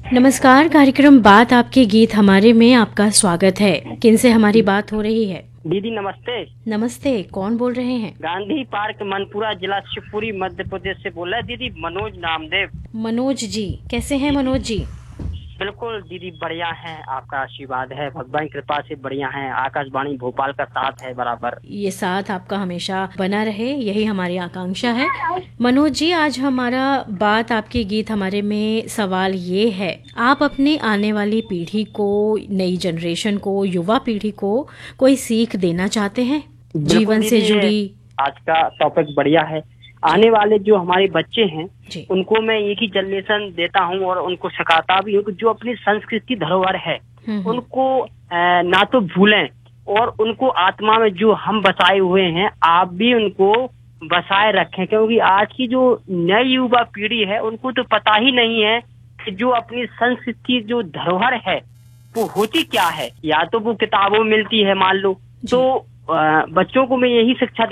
नमस्कार। कार्यक्रम बात आपके गीत हमारे में आपका स्वागत है। किनसे हमारी बात हो रही है? दीदी नमस्ते। नमस्ते, कौन बोल रहे हैं? गांधी पार्क मनपुरा जिला शिवपुरी मध्य प्रदेश से बोल रहा है दीदी, मनोज नामदेव। मनोज जी, कैसे हैं जी मनोज जी? बिल्कुल दीदी, बढ़िया है, आपका आशीर्वाद है, भगवान की कृपा से बढ़िया है। आकाशवाणी भोपाल का साथ है बराबर। ये साथ आपका हमेशा बना रहे, यही हमारी आकांक्षा है। मनोज जी, आज हमारा बात आपके गीत हमारे में सवाल ये है, आप अपने आने वाली पीढ़ी को, नई जनरेशन को, युवा पीढ़ी को कोई सीख देना चाहते हैं जीवन से दीदी, जुड़ी? आज का टॉपिक बढ़िया है। आने वाले जो हमारे बच्चे हैं जी। उनको मैं एक ही जनरेशन देता हूँ और उनको सिखाता भी हूँ कि जो अपनी संस्कृति धरोहर है उनको ना तो भूलें, और उनको आत्मा में जो हम बसाए हुए हैं आप भी उनको बसाए रखें। क्योंकि आज की जो नई युवा पीढ़ी है उनको तो पता ही नहीं है कि जो अपनी संस्कृति जो धरोहर है वो होती क्या है। या तो वो किताबों में मिलती है मान लो, तो बच्चों को मैं यही शिक्षा